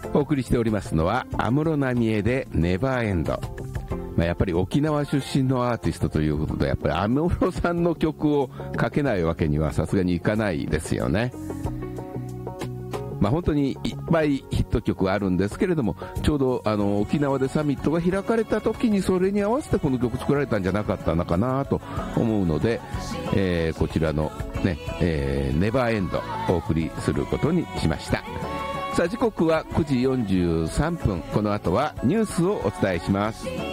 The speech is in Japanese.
お送りしておりますのは安室奈美恵でネバーエンド。やっぱり沖縄出身のアーティストということで、やっぱり安室さんの曲をかけないわけにはさすがにいかないですよね。本当にいっぱいヒット曲あるんですけれども、ちょうど沖縄でサミットが開かれた時にそれに合わせてこの曲作られたんじゃなかったのかなと思うので、こちらのね、ネバーエンドお送りすることにしました。さあ時刻は9時43分。この後はニュースをお伝えします。